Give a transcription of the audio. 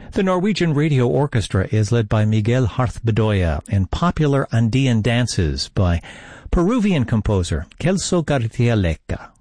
The Norwegian Radio Orchestra is led by Miguel Harth Bedoya and popular Andean dances by Peruvian composer Celso Garcia Lecca.